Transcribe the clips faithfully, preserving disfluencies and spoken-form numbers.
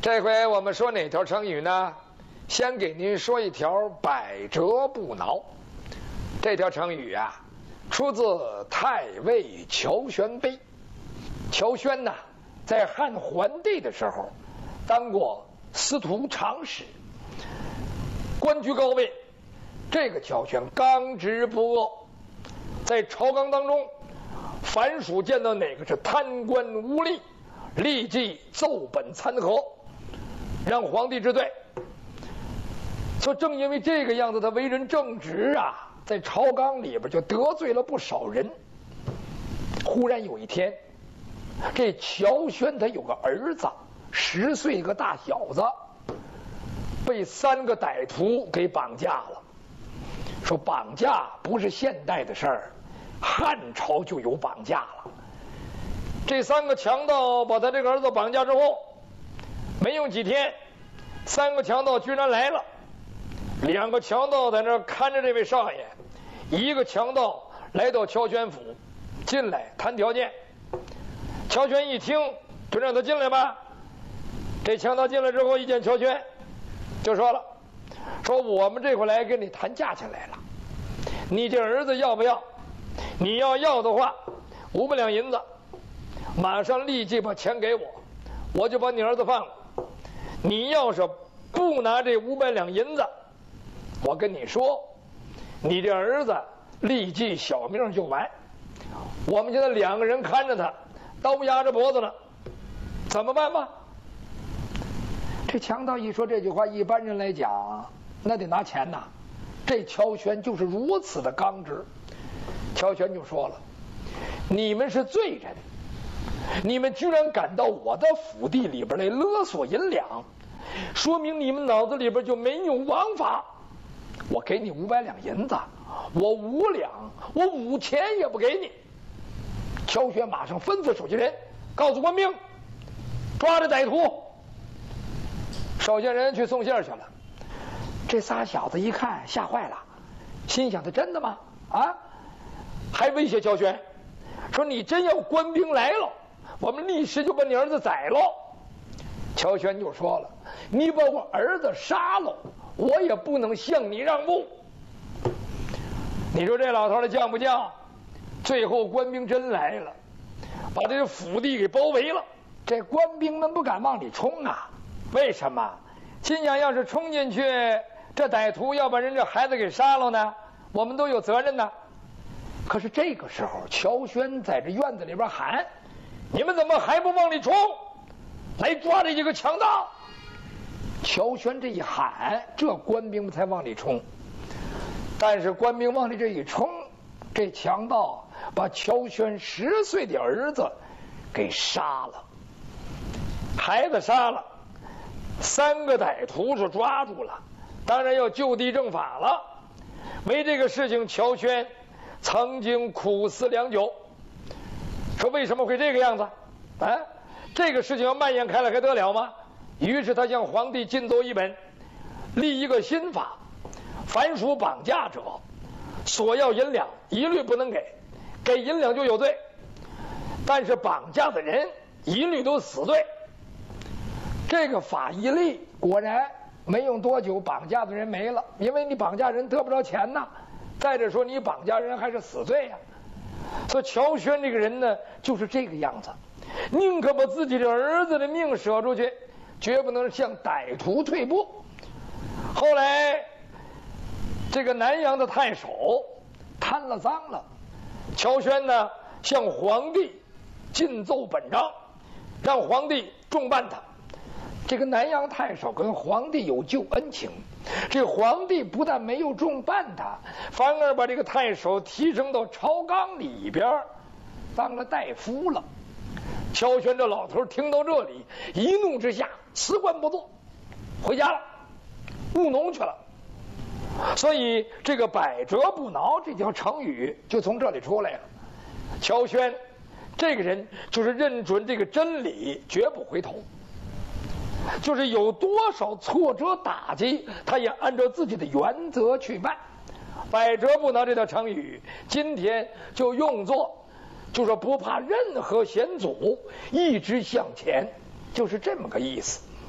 这回我们说哪条成语呢？先给您说一条百折不挠。这条成语啊，出自太尉乔玄碑。乔玄呐，在汉桓帝的时候当过司徒长史，官居高位。这个乔玄刚直不阿，在朝纲当中，凡属见到哪个是贪官污吏，立即奏本参劾，让皇帝治罪。说正因为这个样子，他为人正直啊，在朝纲里边就得罪了不少人。忽然有一天，这乔玄他有个儿子，十岁一个大小子，被三个歹徒给绑架了。说绑架不是现代的事儿，汉朝就有绑架了。这三个强盗把他这个儿子绑架之后，没用几天，三个强盗居然来了。两个强盗在那儿看着这位少爷，一个强盗来到乔玄府，进来谈条件。乔玄一听，就让他进来吧。这强盗进来之后，一见乔玄，就说了：“说我们这回来跟你谈价钱来了，你这儿子要不要？你要要的话，五百两银子，马上立即把钱给我，我就把你儿子放了。你要是不拿这五百两银子，我跟你说，你这儿子立即小命就完。我们现在两个人看着他，刀压着脖子呢，怎么办吧？”这强盗一说这句话，一般人来讲，那得拿钱呐。这乔玄就是如此的刚直。乔玄就说了：“你们是罪人，你们居然敢到我的府邸里边来勒索银两，说明你们脑子里边就没有王法。我给你五百两银子，我五两，我五钱也不给你。”乔玄马上吩咐手下人，告诉官兵，抓着歹徒。手下人去送信去了。这仨小子一看，吓坏了，心想：他真的吗？啊！还威胁乔玄说：“你真要官兵来了，我们立时就把你儿子宰了。”乔玄就说了：“你把我儿子杀了，我也不能向你让步。”你说这老头的犟不犟？最后官兵真来了，把这个府邸给包围了。这官兵们不敢往里冲啊。为什么？心想要是冲进去，这歹徒要把人这孩子给杀了呢，我们都有责任呢。可是这个时候，乔玄在这院子里边喊：“你们怎么还不往里冲？来抓这几个强盗！”乔玄这一喊，这官兵才往里冲。但是官兵往里这一冲，这强盗把乔玄十岁的儿子给杀了。孩子杀了，三个歹徒是抓住了，当然要就地正法了。为这个事情，乔玄曾经苦思良久，说为什么会这个样子？啊，这个事情要蔓延开来还得了吗？于是他向皇帝进奏一本，立一个新法，凡属绑架者，索要银两一律不能给，给银两就有罪。但是绑架的人一律都死罪。这个法一立，果然没用多久，绑架的人没了，因为你绑架人得不着钱呐。再者说，你绑架人还是死罪呀。所以乔玄这个人呢，就是这个样子，宁可把自己的儿子的命舍出去，绝不能向歹徒退步。后来，这个南阳的太守贪了赃了，乔玄呢向皇帝进奏本章，让皇帝重办他。这个南阳太守跟皇帝有旧恩情，这皇帝不但没有重办他，反而把这个太守提升到朝纲里边当了大夫了。乔玄这老头听到这里，一怒之下辞官不做，回家了，务农去了。所以这个百折不挠这条成语就从这里出来了。乔玄这个人就是认准这个真理，绝不回头，就是有多少挫折打击，他也按照自己的原则去办。百折不挠这条成语今天就用作，就说不怕任何险阻，一直向前，就是这么个意思。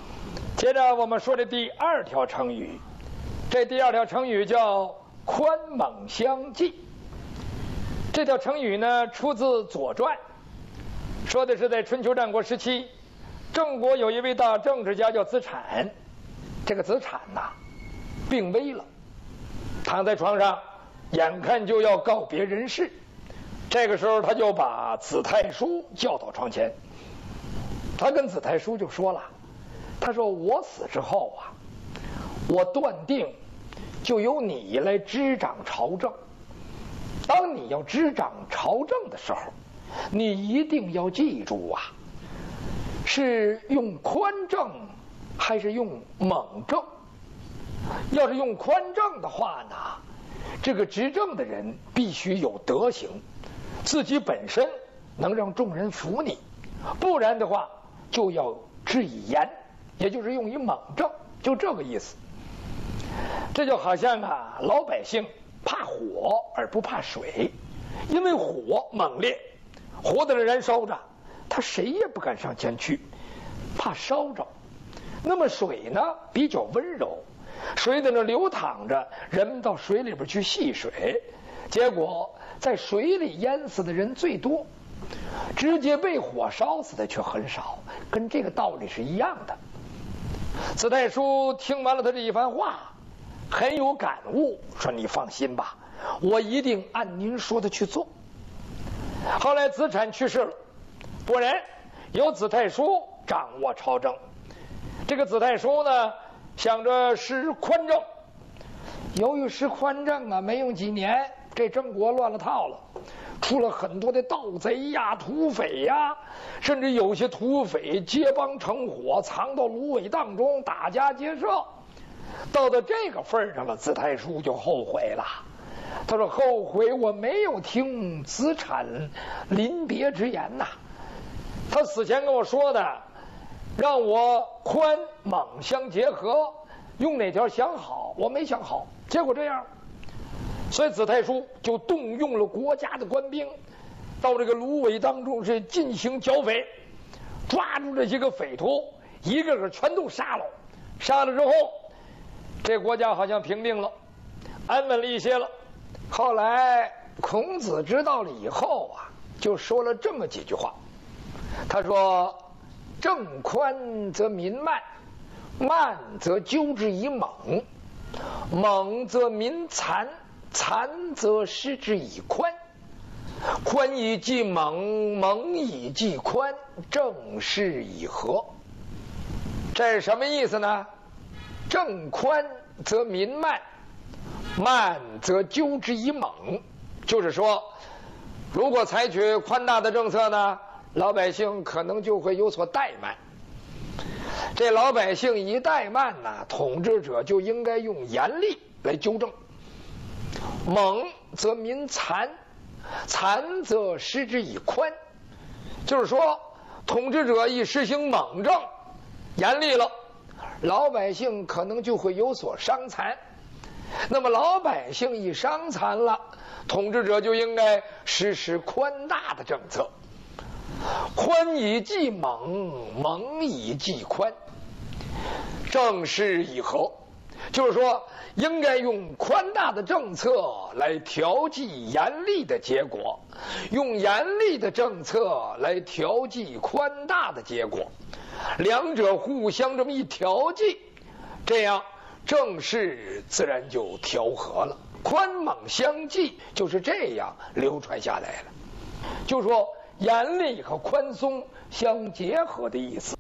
接着我们说的第二条成语，这第二条成语叫宽猛相济。这条成语呢出自《左传》，说的是在春秋战国时期，郑国有一位大政治家叫子产。这个子产呐、啊、病危了，躺在床上，眼看就要告别人世。这个时候他就把子太叔叫到床前，他跟子太叔就说了，他说我死之后啊，我断定就由你来执掌朝政。当你要执掌朝政的时候，你一定要记住啊，是用宽政还是用猛政？要是用宽政的话呢，这个执政的人必须有德行，自己本身能让众人服你，不然的话就要治以严，也就是用以猛政，就这个意思。这就好像啊，老百姓怕火而不怕水，因为火猛烈，火在那燃烧着，他谁也不敢上前去，怕烧着。那么水呢比较温柔，水在那流淌着，人们到水里边去戏水，结果在水里淹死的人最多，直接被火烧死的却很少，跟这个道理是一样的。子太叔听完了他这一番话，很有感悟，说你放心吧，我一定按您说的去做。后来子产去世了，果然由子太叔掌握朝政。这个子太叔呢想着施宽政，由于施宽政啊，没用几年，这郑国乱了套了，出了很多的盗贼呀、土匪呀，甚至有些土匪结帮成伙，藏到芦苇荡中，打家劫舍。到了这个份上了，子太叔就后悔了。他说：“后悔我没有听子产临别之言呐、啊。他死前跟我说的，让我宽猛相结合，用哪条想好，我没想好，结果这样。所以子太叔就动用了国家的官兵，到这个芦苇当中是进行剿匪，抓住这些个匪徒，一个个全都杀了。杀了之后，这国家好像平定了，安稳了一些了。后来孔子知道了以后啊，就说了这么几句话。他说：政宽则民慢，慢则纠之以猛，猛则民残，残则施之以宽，宽以济猛，猛以济宽，正是以和。这是什么意思呢？政宽则民慢，慢则纠之以猛，就是说，如果采取宽大的政策呢，老百姓可能就会有所怠慢。这老百姓一怠慢呢，统治者就应该用严厉来纠正。猛则民残，残则施之以宽，就是说，统治者一实行猛政，严厉了，老百姓可能就会有所伤残。那么老百姓一伤残了，统治者就应该实施宽大的政策。宽以济猛，猛以济宽，正是以和，就是说应该用宽大的政策来调剂严厉的结果，用严厉的政策来调剂宽大的结果，两者互相这么一调剂，这样政事自然就调和了。宽猛相济就是这样流传下来了，就说严厉和宽松相结合的意思。